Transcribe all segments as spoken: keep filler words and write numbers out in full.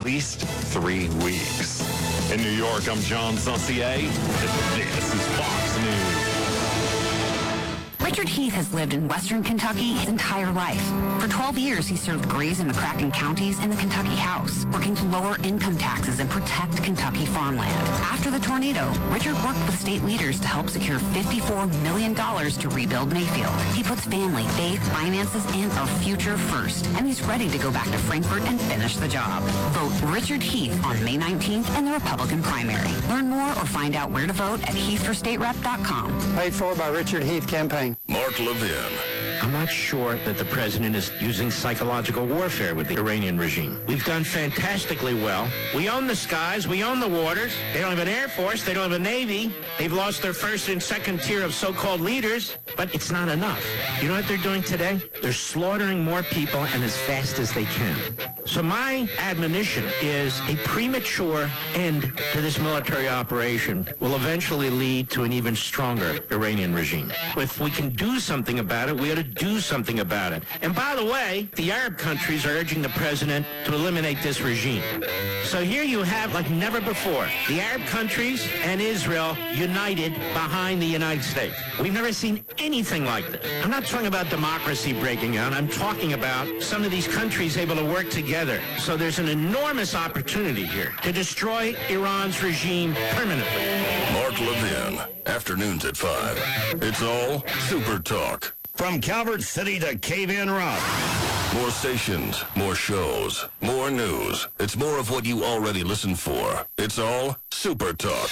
least three weeks. In New York, I'm John Saucier. This is Fox News. Richard Heath has lived in western Kentucky his entire life. For twelve years, he served Grays and McCracken counties in the Kentucky House, working to lower income taxes and protect Kentucky farmland. After the tornado, Richard worked with state leaders to help secure fifty-four million dollars to rebuild Mayfield. He puts family, faith, finances, and our future first, and he's ready to go back to Frankfort and finish the job. Vote Richard Heath on May nineteenth in the Republican primary. Learn more or find out where to vote at heath for state rep dot com. Paid for by Richard Heath campaign. Mark Levin. I'm not sure that the president is using psychological warfare with the Iranian regime. We've done fantastically well. We own the skies. We own the waters. They don't have an air force. They don't have a navy. They've lost their first and second tier of so-called leaders, but it's not enough. You know what they're doing today? They're slaughtering more people and as fast as they can. So my admonition is a premature end to this military operation will eventually lead to an even stronger Iranian regime. If we can do something about it, we ought to do something about it. And by the way, the Arab countries are urging the president to eliminate this regime. So here you have, like never before, the Arab countries and Israel united behind the United States. We've never seen anything like this. I'm not talking about democracy breaking out. I'm talking about some of these countries able to work together. So there's an enormous opportunity here to destroy Iran's regime permanently. Mark Levin, afternoons at five. It's all Super Talk. From Calvert City to Cave-In Rock. More stations, more shows, more news. It's more of what you already listen for. It's all Super Talk.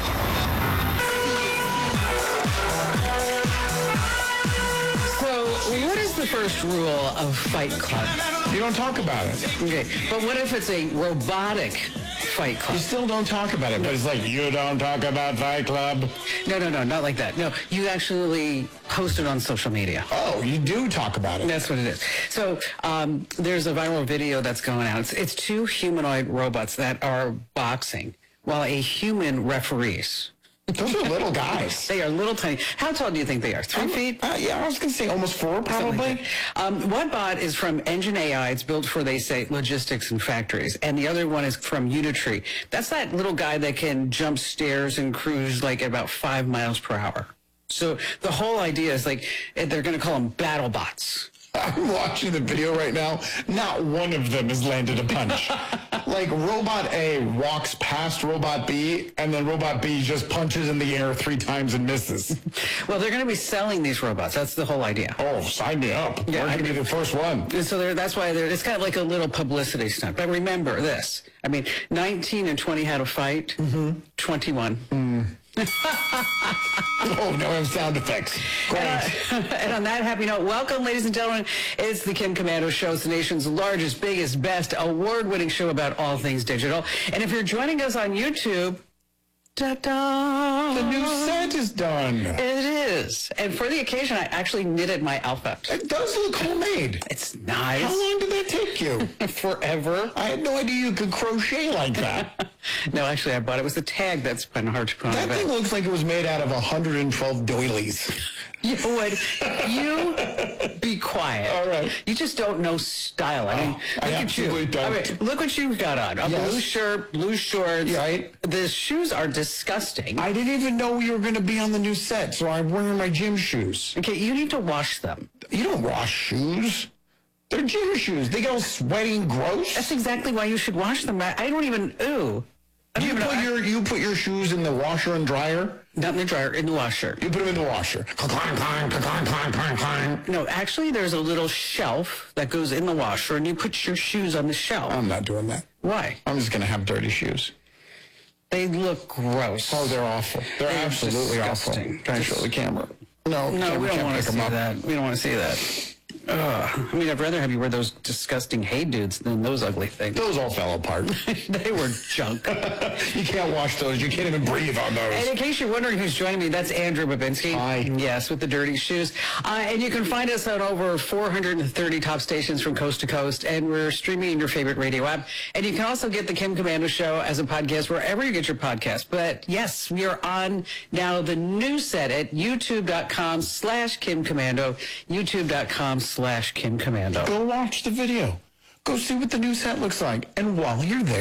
So, what is the first rule of Fight Club? You don't talk about it. Okay, but what if it's a robotic Fight Club? You still don't talk about it, but it's like, you don't talk about Fight Club. No, no, no, not like that. No, you actually post it on social media. Oh, you do talk about it. That's what it is. So um, there's a viral video that's going out. It's, it's two humanoid robots that are boxing while a human referees. Those are little guys. They are little tiny. How tall do you think they are? Three I'm, feet? Uh, yeah, I was going to say almost four, probably. Like um, one bot is from Engine A I. It's built for, they say, logistics and factories. And the other one is from Unitree. That's that little guy that can jump stairs and cruise like at about five miles per hour. So the whole idea is like, they're going to call them battle bots. I'm watching the video right now. Not one of them has landed a punch. Like, Robot A walks past Robot B, and then Robot B just punches in the air three times and misses. Well, they're going to be selling these robots. That's the whole idea. Oh, sign me up. Yeah, We're going to be the first one. So they're, that's why they're, it's kind of like a little publicity stunt. But remember this. I mean, nineteen and twenty had a fight. Mm-hmm. twenty-one. Mm. Oh, no, I have sound effects. Great. And, uh, and on that happy note, welcome, ladies and gentlemen. It's the Kim Komando Show. It's the nation's largest, biggest, best, award-winning show about all things digital. And if you're joining us on YouTube, ta-da! The new set is done. It is. And for the occasion, I actually knitted my outfit. It does look homemade. It's nice. How long did that take you? Forever. I had no idea you could crochet like that. No, actually, I bought it. It was the tag that's been hard to put on. That thing looks like it was made out of one hundred twelve doilies. You would. You be quiet. All right. You just don't know style. I mean, I look at you. absolutely don't. I mean, look what you've got on. A Yes. blue shirt, blue shorts. Right. The shoes are disgusting. I didn't even know you were going to be on the new set, so I'm wearing my gym shoes. Okay, you need to wash them. You don't wash shoes. They're gym shoes. They get all sweaty and gross. That's exactly why you should wash them. I, I don't even, ooh. I don't You even put know. your you put your shoes in the washer and dryer. Not in the dryer, in the washer. You put them in the washer. Clang, clang, clang, clang, clang, clang. No, actually, there's a little shelf that goes in the washer, and you put your shoes on the shelf. I'm not doing that. Why? I'm just going to have dirty shoes. They look gross. Oh, they're awful. They're, They're absolutely disgusting. awful. Can I show the camera? No, No, camera we don't can't want to pick 'em see up. that. We don't want to see that. Ugh. I mean, I'd rather have you wear those disgusting hey dudes than those ugly things. Those all fell apart. They were junk. You can't wash those. You can't even breathe on those. And in case you're wondering who's joining me, that's Andrew Babinski. Hi. Yes, with the dirty shoes. Uh, and you can find us on over four hundred thirty top stations from coast to coast, and we're streaming in your favorite radio app. And you can also get the Kim Komando Show as a podcast wherever you get your podcast. But yes, we are on now the new set at youtube.com slash Kim Komando, youtube.com slash Kim Komando. Go watch the video. Go see what the new set looks like. And while you're there,